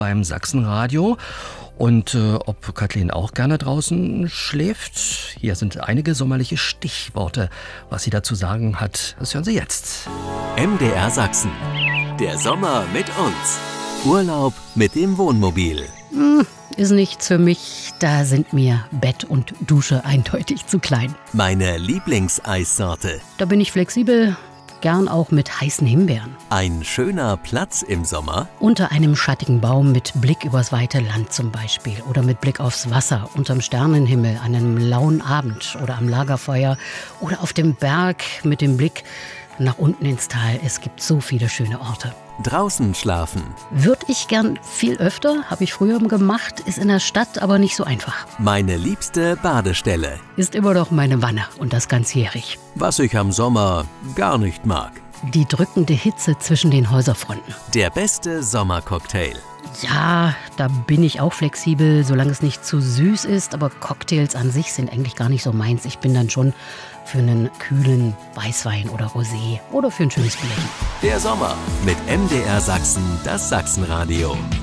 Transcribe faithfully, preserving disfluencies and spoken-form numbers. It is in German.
beim Sachsenradio. Und äh, ob Kathleen auch gerne draußen schläft? Hier sind einige sommerliche Stichworte. Was sie dazu sagen hat, das hören Sie jetzt. M D R Sachsen. Der Sommer mit uns. Urlaub mit dem Wohnmobil. Hm, ist nichts für mich. Da sind mir Bett und Dusche eindeutig zu klein. Meine Lieblingseissorte. Da bin ich flexibel. Gern auch mit heißen Himbeeren. Ein schöner Platz im Sommer. Unter einem schattigen Baum mit Blick übers weite Land zum Beispiel. Oder mit Blick aufs Wasser, unterm Sternenhimmel, an einem lauen Abend oder am Lagerfeuer. Oder auf dem Berg mit dem Blick nach unten ins Tal. Es gibt so viele schöne Orte. Draußen schlafen. Würde ich gern viel öfter, habe ich früher gemacht, ist in der Stadt aber nicht so einfach. Meine liebste Badestelle. Ist immer noch meine Wanne und das ganzjährig. Was ich am Sommer gar nicht mag. Die drückende Hitze zwischen den Häuserfronten. Der beste Sommercocktail. Ja, da bin ich auch flexibel, solange es nicht zu süß ist. Aber Cocktails an sich sind eigentlich gar nicht so meins. Ich bin dann schon für einen kühlen Weißwein oder Rosé oder für ein schönes Bierchen. Der Sommer mit M D R Sachsen, das Sachsenradio.